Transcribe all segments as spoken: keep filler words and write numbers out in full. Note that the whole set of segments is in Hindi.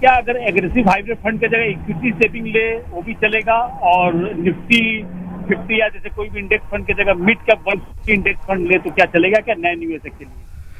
क्या अगर एग्रेसिव हाइब्रिड फंड की जगह इक्विटी सेविंग ले वो भी चलेगा, और निफ्टी फिफ्टी या जैसे कोई भी इंडेक्स फंड की जगह mid cap one fifty index fund ले तो क्या चलेगा क्या नए निवेशक के लिए?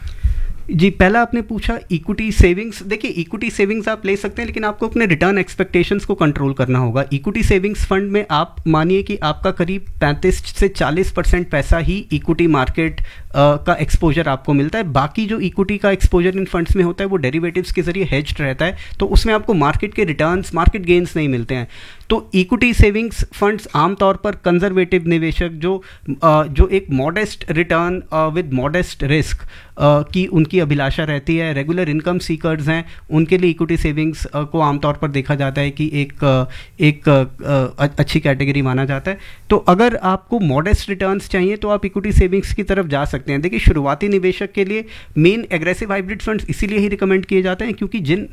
जी, पहला आपने पूछा इक्विटी सेविंग्स। देखिए, इक्विटी सेविंग्स आप ले सकते हैं, लेकिन आपको अपने रिटर्न एक्सपेक्टेशंस को कंट्रोल करना होगा। इक्विटी सेविंग्स फंड में आप मानिए कि आपका करीब पैंतीस से चालीस परसेंट पैसा ही इक्विटी मार्केट का एक्सपोजर आपको मिलता है। बाकी जो इक्विटी का एक्सपोजर इन फंड्स में होता है वो डेरिवेटिव्स के जरिए हेज्ड रहता है, तो उसमें आपको मार्केट के रिटर्न्स, मार्केट गेन्स नहीं मिलते हैं। तो इक्विटी सेविंग्स फंड्स आमतौर पर कंजर्वेटिव निवेशक जो जो एक modest return with modest risk की उनकी अभिलाषा रहती है, रेगुलर इनकम सीकर्स हैं, उनके लिए इक्विटी सेविंग्स को आमतौर पर देखा जाता है कि एक एक अच्छी कैटेगरी माना जाता है। तो अगर आपको मॉडेस्ट रिटर्न्स चाहिए तो आप इक्विटी सेविंग्स की तरफ जा सकते हैं। देखिए, शुरुआती निवेशक के लिए मेन एग्रेसिव हाइब्रिड फंड्स इसीलिए ही रिकमेंड किए जाते हैं क्योंकि जिन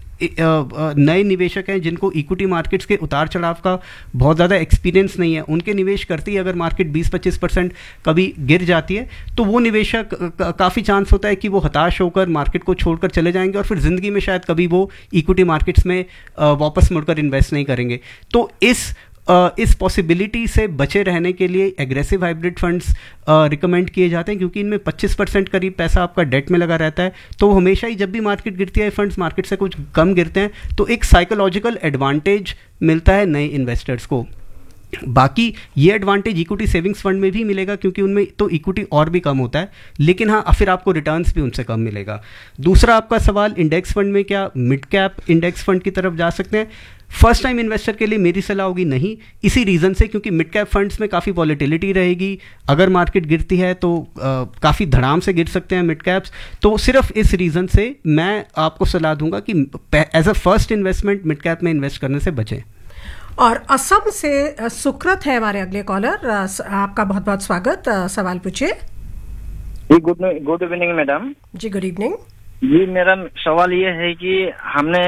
नए निवेशक हैं जिनको इक्विटी मार्केट्स के उतार चढ़ाव का बहुत ज़्यादा एक्सपीरियंस नहीं है, उनके निवेश करते ही अगर मार्केट बीस पच्चीस परसेंट कभी गिर जाती है तो वो निवेशक काफ़ी चांस होता है कि वो हताश होकर मार्केट को छोड़कर चले जाएंगे और फिर ज़िंदगी में शायद कभी वो इक्विटी मार्केट्स में वापस मुड़कर इन्वेस्ट नहीं करेंगे। तो इस Uh, इस पॉसिबिलिटी से बचे रहने के लिए एग्रेसिव हाइब्रिड फंड्स रिकमेंड किए जाते हैं क्योंकि इनमें पच्चीस परसेंट करीब पैसा आपका डेट में लगा रहता है। तो हमेशा ही जब भी मार्केट गिरती है, फंड्स मार्केट से कुछ कम गिरते हैं, तो एक साइकोलॉजिकल एडवांटेज मिलता है नए इन्वेस्टर्स को। बाकी ये एडवांटेज इक्विटी सेविंग्स फंड में भी मिलेगा क्योंकि उनमें तो इक्विटी और भी कम होता है, लेकिन हाँ फिर आपको रिटर्न्स भी उनसे कम मिलेगा। दूसरा आपका सवाल, इंडेक्स फंड में क्या मिड कैप इंडेक्स फंड की तरफ जा सकते हैं? फर्स्ट टाइम इन्वेस्टर के लिए मेरी सलाह होगी नहीं, इसी रीज़न से क्योंकि मिड कैप फंड्स में काफ़ी वॉलेटिलिटी रहेगी। अगर मार्केट गिरती है तो काफ़ी धड़ाम से गिर सकते हैं मिड कैप्स। तो सिर्फ इस रीज़न से मैं आपको सलाह दूंगा कि as a first investment mid cap में इन्वेस्ट करने से बचें। और असम से सुकृत है हमारे अगले कॉलर, आपका बहुत बहुत स्वागत, सवाल पूछिए। जी, गुड गुड इवनिंग मैडम। जी, गुड इवनिंग जी। मेरा सवाल ये है कि हमने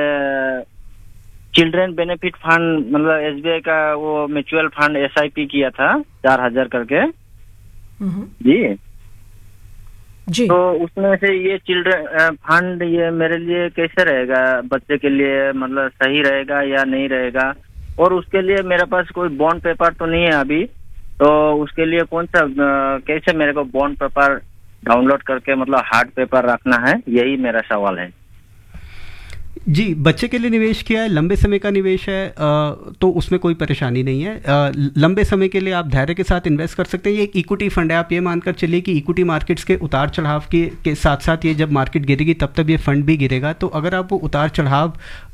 चिल्ड्रन बेनिफिट फंड मतलब एसबीआई का वो म्यूचुअल फंड एसआईपी किया था चार हजार करके जी जी। तो उसमें से ये चिल्ड्रन फंड ये मेरे लिए कैसे रहेगा, बच्चे के लिए मतलब सही रहेगा या नहीं रहेगा? और उसके लिए मेरे पास कोई बॉन्ड पेपर तो नहीं है अभी, तो उसके लिए कौन सा कैसे मेरे को बॉन्ड पेपर डाउनलोड करके मतलब हार्ड पेपर रखना है, यही मेरा सवाल है। जी, बच्चे के लिए निवेश किया है, लंबे समय का निवेश है, आ, तो उसमें कोई परेशानी नहीं है। आ, लंबे समय के लिए आप धैर्य के साथ इन्वेस्ट कर सकते हैं। ये एक इक्विटी फंड है, आप ये मानकर चलिए कि इक्विटी मार्केट्स के उतार चढ़ाव के के साथ साथ ये जब मार्केट गिरेगी तब तक ये फंड भी गिरेगा। तो अगर आप वो उतार चढ़ाव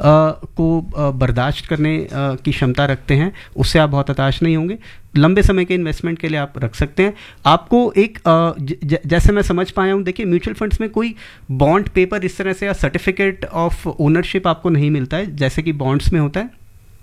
को आ, बर्दाश्त करने आ, की क्षमता रखते हैं, उससे आप बहुत हताश नहीं होंगे। लंबे समय के इन्वेस्टमेंट के लिए आप रख सकते हैं। आपको एक ज, ज, जैसे मैं समझ पाया हूँ, देखिए म्यूचुअल फंड्स में कोई बॉन्ड पेपर इस तरह से या सर्टिफिकेट ऑफ ओनरशिप आपको नहीं मिलता है जैसे कि बॉन्ड्स में होता है।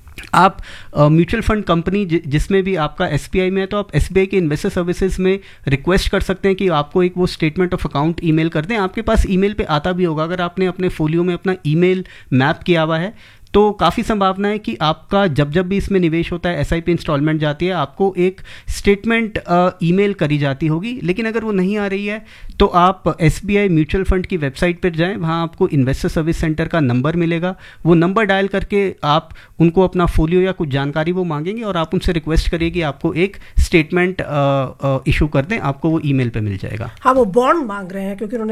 आप म्यूचुअल फंड कंपनी जि, जिसमें भी आपका एसबीआई में है तो आप एसबीआई के इन्वेस्टर सर्विसेज में रिक्वेस्ट कर सकते हैं कि आपको एक वो स्टेटमेंट ऑफ अकाउंट ईमेल कर दें। आपके पास ईमेल पे आता भी होगा, अगर आपने अपने फोलियो में अपना ईमेल मैप किया हुआ है तो काफ़ी संभावना है कि आपका जब जब भी इसमें निवेश होता है, एसआईपी इंस्टॉलमेंट जाती है, आपको एक स्टेटमेंट ईमेल करी जाती होगी। लेकिन अगर वो नहीं आ रही है तो आप एसबीआई म्यूचुअल फंड की वेबसाइट पर जाएं, वहाँ आपको इन्वेस्टर सर्विस सेंटर का नंबर मिलेगा। वो नंबर डायल करके आप उनको अपना फोलियो या कुछ जानकारी वो मांगेंगे और आप उनसे रिक्वेस्ट करिए कि आपको एक स्टेटमेंट इशू कर दें, आपको वो ईमेल पे मिल जाएगा। हाँ, वो बॉन्ड मांग रहे हैं क्योंकि उन्होंने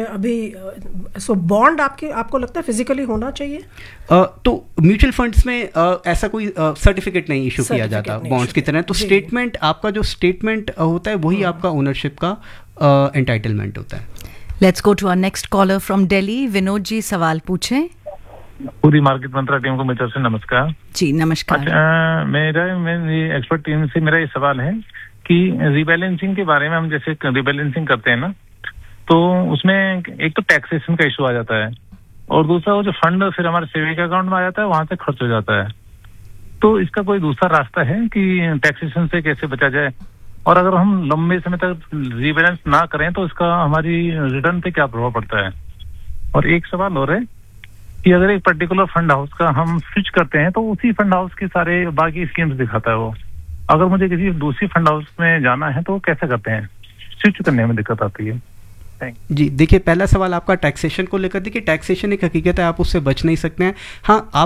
अभी सो बॉन्ड आपके आपको लगता है फिजिकली होना चाहिए? आ, तो म्यूचुअल फंड्स में आ, ऐसा कोई सर्टिफिकेट नहीं इशू किया जाता बॉन्ड्स की तरह। तो स्टेटमेंट, आपका जो स्टेटमेंट होता है वही आपका ओनरशिप का एंटाइटलमेंट होता है। Let's go to our next collar from Delhi. Vinod ji, सवाल पूछें। पूरी मार्केट मंत्रा टीम को मेरी तरफ से नमस्कार। जी नमस्कार। अच्छा, मेरा मेरी एक्सपर्ट टीम से मेरा ये सवाल है कि रीबैलेंसिंग के बारे में, हम जैसे रीबैलेंसिंग करते हैं ना, तो उसमें एक तो टैक्सेशन का इशू आ जाता है और दूसरा वो जो फंड फिर हमारे सेविंग अकाउंट में आ जाता है, वहां से खर्च हो जाता है। तो इसका कोई दूसरा रास्ता है कि टैक्सेशन से कैसे बचा जाए? और अगर हम लंबे समय तक रीबैलेंस ना करें तो इसका हमारी रिटर्न पे क्या प्रभाव पड़ता है? और एक सवाल और है कि अगर एक पर्टिकुलर फंड हाउस का हम स्विच करते हैं तो उसी फंड हाउस के सारे बाकी स्कीम्स दिखाता है वो। अगर मुझे किसी दूसरी फंड हाउस में जाना है तो कैसे करते हैं? स्विच करने में दिक्कत आती है। जी, देखिए पहला सवाल आपका टैक्सेशन को लेकर, देखिए टैक्सेशन एक हकीकत है, आप उससे बच नहीं सकते हैं। हाँ, आप